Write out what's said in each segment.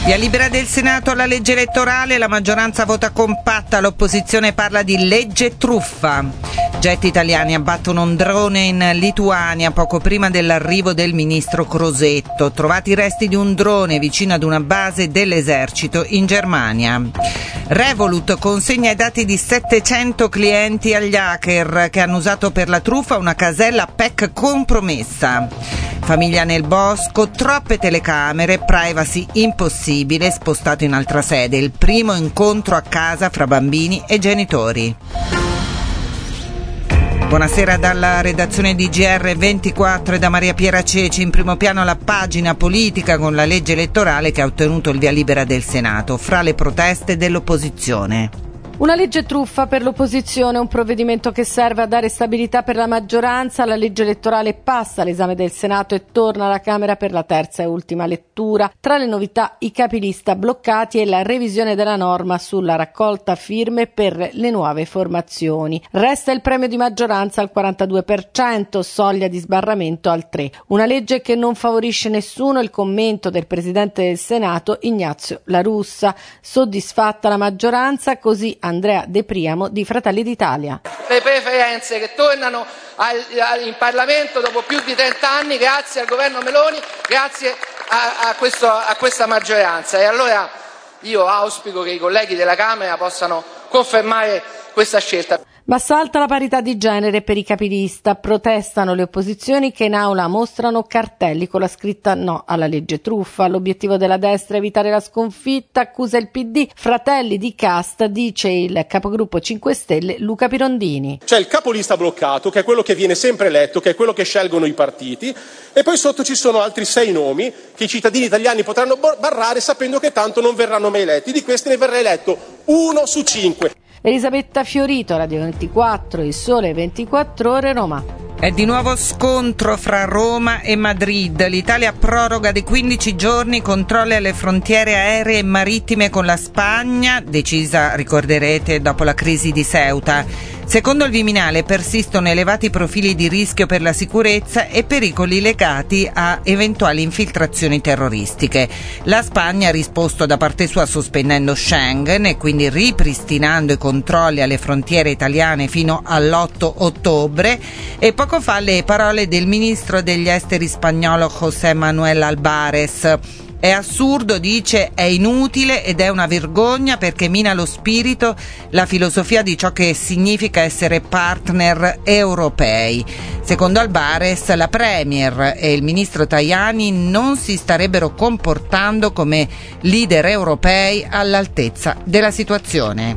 Via libera del Senato alla legge elettorale, la maggioranza vota compatta, l'opposizione parla di legge truffa. Jet italiani abbattono un drone in Lituania poco prima dell'arrivo del ministro Crosetto. Trovati i resti di un drone vicino ad una base dell'esercito in Germania. Revolut consegna i dati di 700 clienti agli hacker che hanno usato per la truffa una casella PEC compromessa. Famiglia nel bosco, troppe telecamere, privacy impossibile, spostato in altra sede. Il primo incontro a casa fra bambini e genitori. Buonasera dalla redazione di GR24 e da Maria Piera Ceci. In primo piano la pagina politica con la legge elettorale che ha ottenuto il via libera del Senato, fra le proteste dell'opposizione. Una legge truffa per l'opposizione, un provvedimento che serve a dare stabilità per la maggioranza. La legge elettorale passa all'esame del Senato e torna alla Camera per la terza e ultima lettura. Tra le novità i capilista bloccati e la revisione della norma sulla raccolta firme per le nuove formazioni. Resta il premio di maggioranza al 42%, soglia di sbarramento al 3%. Una legge che non favorisce nessuno, il commento del Presidente del Senato Ignazio La Russa. Soddisfatta la maggioranza, così Andrea De Priamo di Fratelli d'Italia. Le preferenze che tornano in Parlamento dopo più di 30 anni grazie al governo Meloni, grazie a questa maggioranza, e allora io auspico che i colleghi della Camera possano confermare questa scelta. Ma salta la parità di genere per i capilista, protestano le opposizioni che in aula mostrano cartelli con la scritta no alla legge truffa. L'obiettivo della destra è evitare la sconfitta, accusa il PD. Fratelli di casta, dice il capogruppo 5 Stelle Luca Pirondini. C'è il capolista bloccato, che è quello che viene sempre eletto, che è quello che scelgono i partiti, e poi sotto ci sono altri 6 nomi che i cittadini italiani potranno barrare sapendo che tanto non verranno mai eletti. Di questi ne verrà eletto 1 su 5. Elisabetta Fiorito, Radio 24, Il Sole 24 Ore, Roma. È di nuovo scontro fra Roma e Madrid. L'Italia proroga di 15 giorni controlli alle frontiere aeree e marittime con la Spagna, decisa, ricorderete, dopo la crisi di Ceuta. Secondo il Viminale persistono elevati profili di rischio per la sicurezza e pericoli legati a eventuali infiltrazioni terroristiche. La Spagna ha risposto da parte sua sospendendo Schengen e quindi ripristinando i controlli alle frontiere italiane fino all'8 ottobre e poco fa le parole del ministro degli esteri spagnolo José Manuel Álvarez. È assurdo, dice, è inutile ed è una vergogna perché mina lo spirito, la filosofia di ciò che significa essere partner europei. Secondo Álvarez, la Premier e il ministro Tajani non si starebbero comportando come leader europei all'altezza della situazione.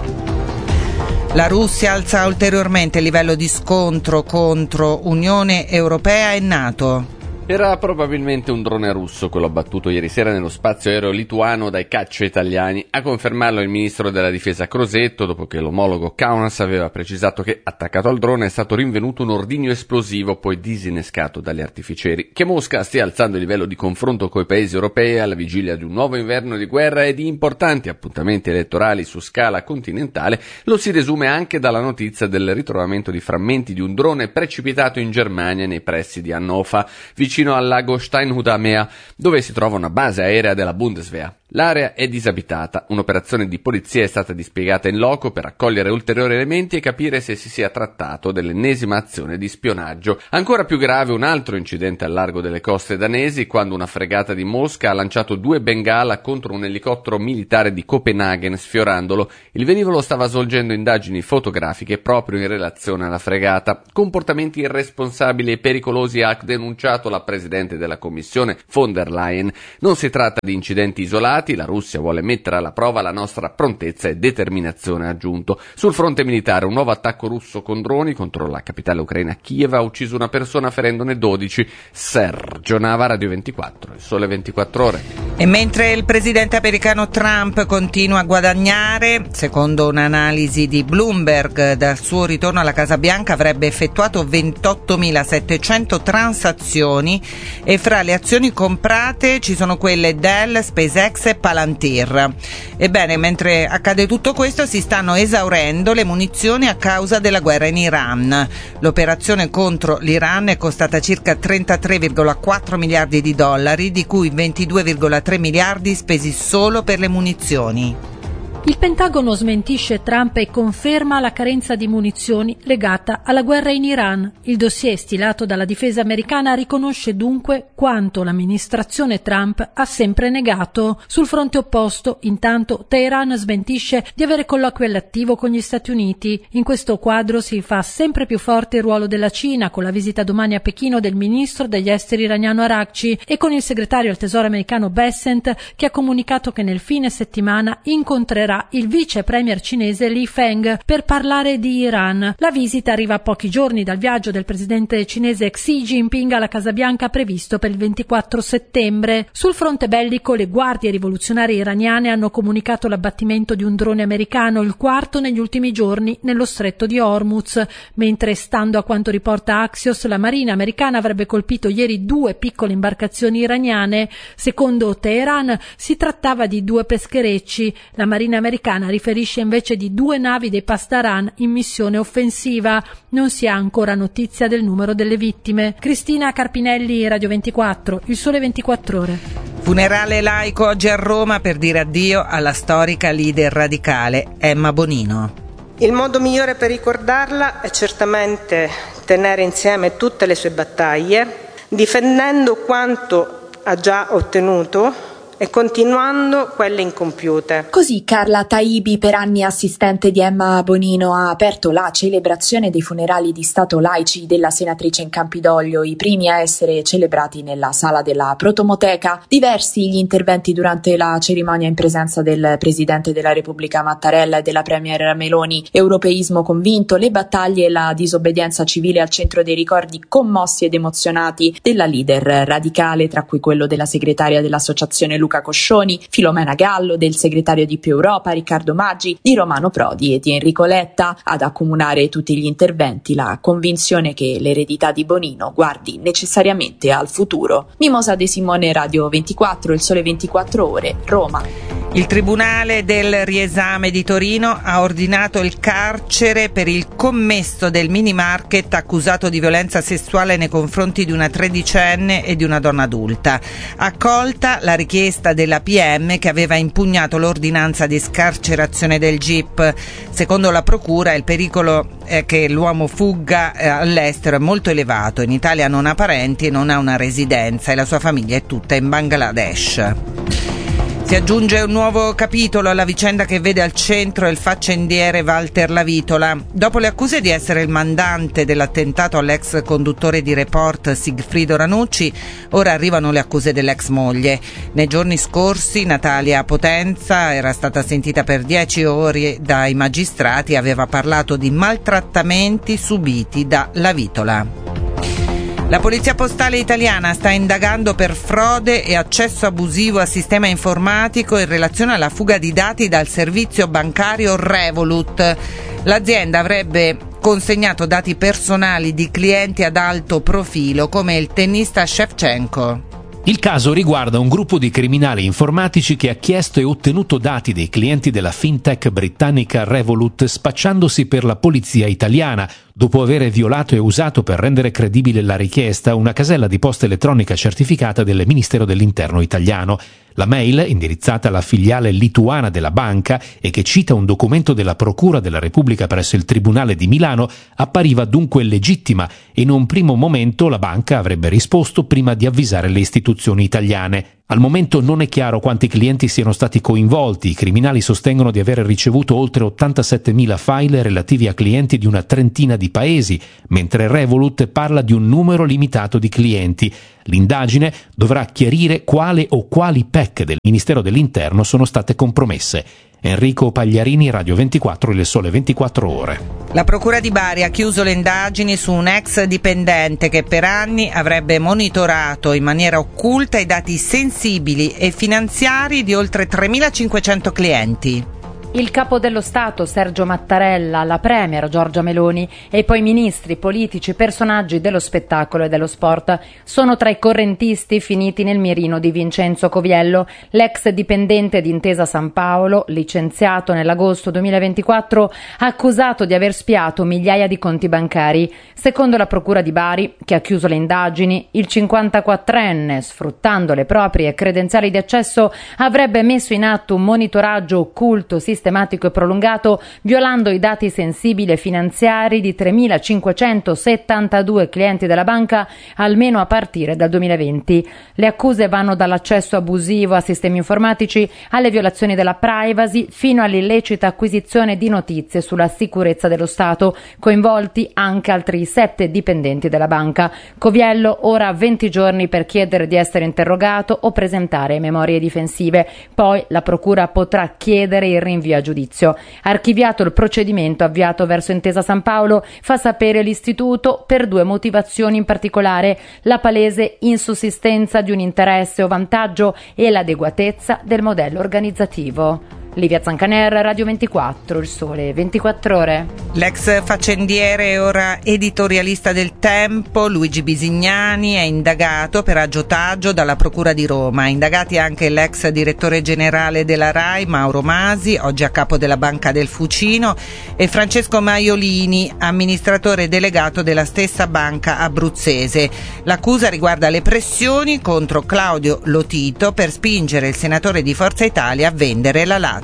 La Russia alza ulteriormente il livello di scontro contro Unione Europea e NATO. Era probabilmente un drone russo quello abbattuto ieri sera nello spazio aereo lituano dai caccia italiani. A confermarlo il ministro della difesa Crosetto, dopo che l'omologo Kaunas aveva precisato che, attaccato al drone, è stato rinvenuto un ordigno esplosivo poi disinnescato dagli artificieri. Che Mosca stia alzando il livello di confronto coi paesi europei alla vigilia di un nuovo inverno di guerra e di importanti appuntamenti elettorali su scala continentale lo si desume anche dalla notizia del ritrovamento di frammenti di un drone precipitato in Germania nei pressi di Hannover, vicino al lago Steinhudamea, dove si trova una base aerea della Bundeswehr. L'area è disabitata, un'operazione di polizia è stata dispiegata in loco per raccogliere ulteriori elementi e capire se si sia trattato dell'ennesima azione di spionaggio. Ancora più grave un altro incidente al largo delle coste danesi, quando una fregata di Mosca ha lanciato 2 bengala contro un elicottero militare di Copenaghen, sfiorandolo. Il velivolo stava svolgendo indagini fotografiche proprio in relazione alla fregata. Comportamenti irresponsabili e pericolosi ha denunciato la Presidente della Commissione von der Leyen. Non si tratta di incidenti isolati, la Russia vuole mettere alla prova la nostra prontezza e determinazione, ha aggiunto. Sul fronte militare un nuovo attacco russo con droni contro la capitale ucraina Kiev ha ucciso una persona ferendone 12. Sergio Nava, Radio 24, Il Sole 24 Ore. E mentre il presidente americano Trump continua a guadagnare, secondo un'analisi di Bloomberg, dal suo ritorno alla Casa Bianca avrebbe effettuato 28.700 transazioni e fra le azioni comprate ci sono quelle Dell, SpaceX e Palantir. Ebbene, mentre accade tutto questo si stanno esaurendo le munizioni a causa della guerra in Iran. L'operazione contro l'Iran è costata circa 33,4 miliardi di dollari, di cui 22,3 1,3 miliardi spesi solo per le munizioni. Il Pentagono smentisce Trump e conferma la carenza di munizioni legata alla guerra in Iran. Il dossier stilato dalla difesa americana riconosce dunque quanto l'amministrazione Trump ha sempre negato. Sul fronte opposto, intanto, Teheran smentisce di avere colloqui all'attivo con gli Stati Uniti. In questo quadro si fa sempre più forte il ruolo della Cina, con la visita domani a Pechino del ministro degli esteri iraniano Araghchi e con il segretario al tesoro americano Bessent, che ha comunicato che nel fine settimana incontrerà il vice premier cinese Li Feng per parlare di Iran. La visita arriva a pochi giorni dal viaggio del presidente cinese Xi Jinping alla Casa Bianca previsto per il 24 settembre. Sul fronte bellico, le guardie rivoluzionarie iraniane hanno comunicato l'abbattimento di un drone americano, il quarto negli ultimi giorni, nello stretto di Hormuz, mentre, stando a quanto riporta Axios, la marina americana avrebbe colpito ieri 2 piccole imbarcazioni iraniane. Secondo Teheran si trattava di 2 pescherecci. La marina americana riferisce invece di 2 navi dei Pasdaran in missione offensiva. Non si ha ancora notizia del numero delle vittime. Cristina Carpinelli, Radio 24, Il Sole 24 Ore. Funerale laico oggi a Roma per dire addio alla storica leader radicale Emma Bonino. Il modo migliore per ricordarla è certamente tenere insieme tutte le sue battaglie, difendendo quanto ha già ottenuto e continuando quelle incompiute. Così Carla Taibi, per anni assistente di Emma Bonino, ha aperto la celebrazione dei funerali di Stato laici della senatrice in Campidoglio, i primi a essere celebrati nella sala della Protomoteca. Diversi gli interventi durante la cerimonia in presenza del Presidente della Repubblica Mattarella e della Premier Meloni. Europeismo convinto, le battaglie e la disobbedienza civile al centro dei ricordi commossi ed emozionati della leader radicale, tra cui quello della segretaria dell'associazione Luca Coscioni, Filomena Gallo, del segretario di Più Europa Riccardo Maggi, di Romano Prodi e di Enrico Letta. Ad accomunare tutti gli interventi la convinzione che l'eredità di Bonino guardi necessariamente al futuro. Mimosa De Simone, Radio 24, Il Sole 24 Ore, Roma. Il Tribunale del Riesame di Torino ha ordinato il carcere per il commesso del mini market accusato di violenza sessuale nei confronti di una 13enne e di una donna adulta. Accolta la richiesta della PM, che aveva impugnato l'ordinanza di scarcerazione del GIP. Secondo la procura il pericolo che l'uomo fugga all'estero è molto elevato. In Italia non ha parenti e non ha una residenza e la sua famiglia è tutta in Bangladesh. Si aggiunge un nuovo capitolo alla vicenda che vede al centro il faccendiere Walter Lavitola. Dopo le accuse di essere il mandante dell'attentato all'ex conduttore di Report Sigfrido Ranucci, ora arrivano le accuse dell'ex moglie. Nei giorni scorsi Natalia Potenza era stata sentita per 10 ore dai magistrati e aveva parlato di maltrattamenti subiti da Lavitola. La Polizia Postale italiana sta indagando per frode e accesso abusivo al sistema informatico in relazione alla fuga di dati dal servizio bancario Revolut. L'azienda avrebbe consegnato dati personali di clienti ad alto profilo come il tennista Shevchenko. Il caso riguarda un gruppo di criminali informatici che ha chiesto e ottenuto dati dei clienti della fintech britannica Revolut spacciandosi per la polizia italiana, dopo aver violato e usato per rendere credibile la richiesta una casella di posta elettronica certificata del Ministero dell'Interno italiano. La mail, indirizzata alla filiale lituana della banca e che cita un documento della Procura della Repubblica presso il Tribunale di Milano, appariva dunque legittima e in un primo momento la banca avrebbe risposto prima di avvisare le istituzioni italiane. Al momento non è chiaro quanti clienti siano stati coinvolti. I criminali sostengono di aver ricevuto oltre 87.000 file relativi a clienti di una trentina di paesi, mentre Revolut parla di un numero limitato di clienti. L'indagine dovrà chiarire quale o quali PEC del Ministero dell'Interno sono state compromesse. Enrico Pagliarini, Radio 24, Il Sole 24 Ore. La Procura di Bari ha chiuso le indagini su un ex dipendente che per anni avrebbe monitorato in maniera occulta i dati sensibili e finanziari di oltre 3.500 clienti. Il capo dello Stato Sergio Mattarella, la premier Giorgia Meloni e poi ministri, politici, personaggi dello spettacolo e dello sport sono tra i correntisti finiti nel mirino di Vincenzo Coviello, l'ex dipendente di Intesa Sanpaolo, licenziato nell'agosto 2024, accusato di aver spiato migliaia di conti bancari. Secondo la procura di Bari, che ha chiuso le indagini, il 54enne, sfruttando le proprie credenziali di accesso, avrebbe messo in atto un monitoraggio occulto, sistematico e prolungato, violando i dati sensibili e finanziari di 3.572 clienti della banca, almeno a partire dal 2020. Le accuse vanno dall'accesso abusivo a sistemi informatici alle violazioni della privacy fino all'illecita acquisizione di notizie sulla sicurezza dello Stato, coinvolti anche altri 7 dipendenti della banca. Coviello ora ha 20 giorni per chiedere di essere interrogato o presentare memorie difensive. Poi la procura potrà chiedere il rinvio a giudizio. Archiviato il procedimento avviato verso Intesa Sanpaolo, fa sapere l'istituto, per 2 motivazioni in particolare: la palese insussistenza di un interesse o vantaggio e l'adeguatezza del modello organizzativo. Livia Zancaner, Radio 24, Il Sole 24 Ore. L'ex faccendiere e ora editorialista del Tempo, Luigi Bisignani, è indagato per aggiotaggio dalla Procura di Roma. Indagati anche l'ex direttore generale della RAI, Mauro Masi, oggi a capo della Banca del Fucino, e Francesco Maiolini, amministratore delegato della stessa banca abruzzese. L'accusa riguarda le pressioni contro Claudio Lotito per spingere il senatore di Forza Italia a vendere la Lazio.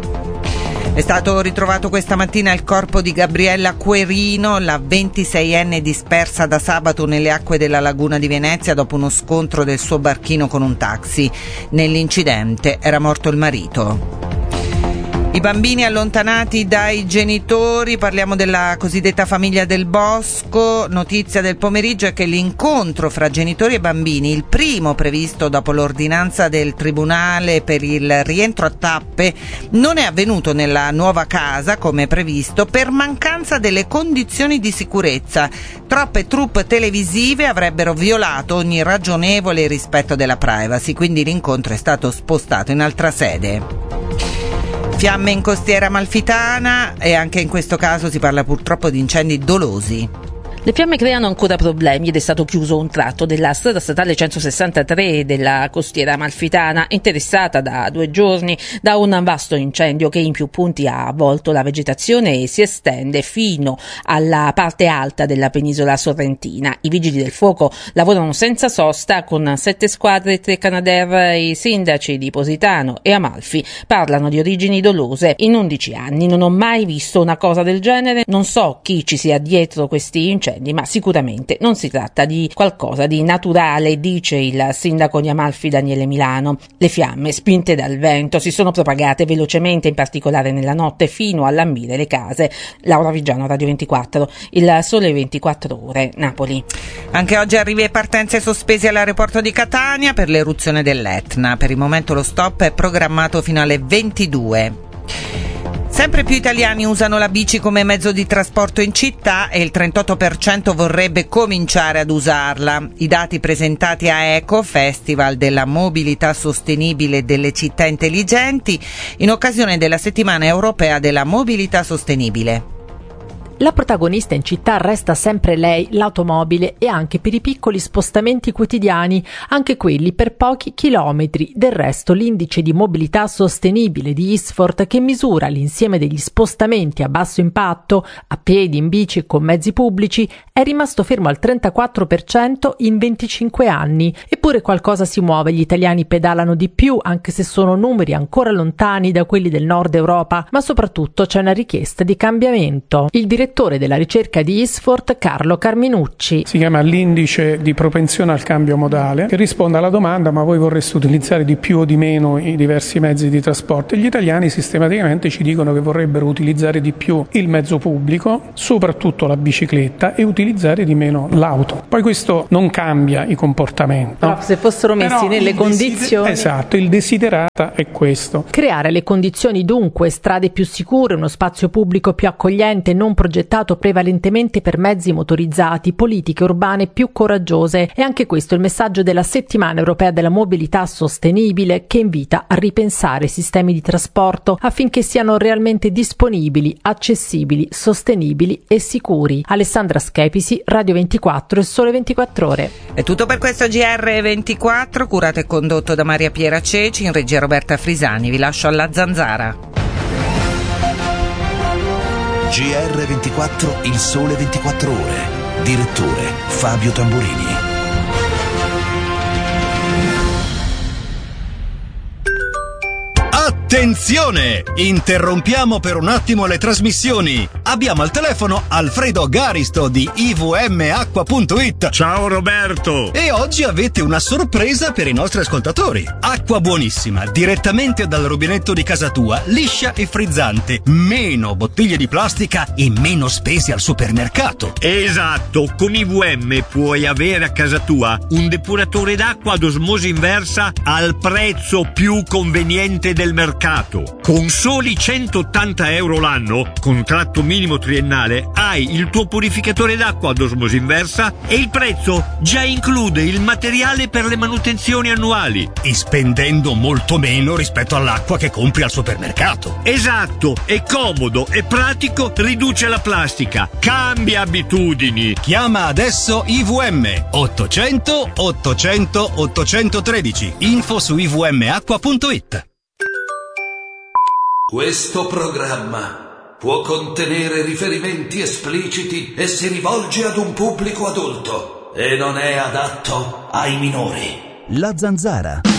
È stato ritrovato questa mattina il corpo di Gabriella Querino, la 26enne dispersa da sabato nelle acque della laguna di Venezia dopo uno scontro del suo barchino con un taxi. Nell'incidente era morto il marito. I bambini allontanati dai genitori, parliamo della cosiddetta famiglia del bosco. Notizia del pomeriggio è che l'incontro fra genitori e bambini, il primo previsto dopo l'ordinanza del Tribunale per il rientro a tappe, non è avvenuto nella nuova casa come previsto per mancanza delle condizioni di sicurezza. Troppe troupe televisive avrebbero violato ogni ragionevole rispetto della privacy, quindi l'incontro è stato spostato in altra sede. Fiamme in costiera amalfitana, e anche in questo caso si parla purtroppo di incendi dolosi. Le fiamme creano ancora problemi ed è stato chiuso un tratto della strada statale 163 della costiera amalfitana, interessata da 2 giorni da un vasto incendio che in più punti ha avvolto la vegetazione e si estende fino alla parte alta della penisola sorrentina. I vigili del fuoco lavorano senza sosta con 7 squadre e 3 Canadair. I sindaci di Positano e Amalfi parlano di origini dolose. In 11 anni non ho mai visto una cosa del genere, non so chi ci sia dietro questi incendi, ma sicuramente non si tratta di qualcosa di naturale, dice il sindaco di Amalfi Daniele Milano. Le fiamme, spinte dal vento, si sono propagate velocemente, in particolare nella notte, fino a lambire le case. Laura Vigiano, Radio 24, Il Sole 24 Ore, Napoli. Anche oggi arrivi e partenze sospesi all'aeroporto di Catania per l'eruzione dell'Etna. Per il momento lo stop è programmato fino alle 22. Sempre più italiani usano la bici come mezzo di trasporto in città e il 38% vorrebbe cominciare ad usarla. I dati presentati a ECO, Festival della Mobilità Sostenibile delle Città Intelligenti, in occasione della Settimana Europea della Mobilità Sostenibile. La protagonista in città resta sempre lei, l'automobile, e anche per i piccoli spostamenti quotidiani, anche quelli per pochi chilometri. Del resto l'indice di mobilità sostenibile di Isfort, che misura l'insieme degli spostamenti a basso impatto, a piedi, in bici e con mezzi pubblici, è rimasto fermo al 34% in 25 anni. Eppure qualcosa si muove, gli italiani pedalano di più, anche se sono numeri ancora lontani da quelli del nord Europa, ma soprattutto c'è una richiesta di cambiamento. Il direttore della ricerca di Isfort, Carlo Carminucci. Si chiama l'indice di propensione al cambio modale, che risponde alla domanda: ma voi vorreste utilizzare di più o di meno i diversi mezzi di trasporto? E gli italiani sistematicamente ci dicono che vorrebbero utilizzare di più il mezzo pubblico, soprattutto la bicicletta, e utilizzare di meno l'auto. Poi questo non cambia i comportamenti. Però se fossero messi nelle condizioni... Esatto, il desiderata è questo. Creare le condizioni dunque, strade più sicure, uno spazio pubblico più accogliente, non progettato prevalentemente per mezzi motorizzati, politiche urbane più coraggiose. E anche questo è il messaggio della Settimana Europea della Mobilità Sostenibile, che invita a ripensare i sistemi di trasporto affinché siano realmente disponibili, accessibili, sostenibili e sicuri. Alessandra Schepisi, Radio 24 e Sole 24 Ore. È tutto per questo GR24, curato e condotto da Maria Piera Ceci, in regia Roberta Frisani. Vi lascio alla Zanzara. GR24, il Sole 24 Ore. Direttore Fabio Tamburini. Attenzione! Interrompiamo per un attimo le trasmissioni. Abbiamo al telefono Alfredo Garisto di ivmacqua.it. Ciao Roberto! E oggi avete una sorpresa per i nostri ascoltatori. Acqua buonissima, direttamente dal rubinetto di casa tua, liscia e frizzante. Meno bottiglie di plastica e meno spese al supermercato. Esatto, con IVM puoi avere a casa tua un depuratore d'acqua ad osmosi inversa al prezzo più conveniente del mercato. Con soli 180 euro l'anno, contratto minimo triennale, hai il tuo purificatore d'acqua ad osmosi inversa e il prezzo già include il materiale per le manutenzioni annuali. E spendendo molto meno rispetto all'acqua che compri al supermercato. Esatto, è comodo, è pratico, riduce la plastica. Cambia abitudini. Chiama adesso IVM 800 800 813. Info su ivmacqua.it. Questo programma può contenere riferimenti espliciti e si rivolge ad un pubblico adulto e non è adatto ai minori. La Zanzara.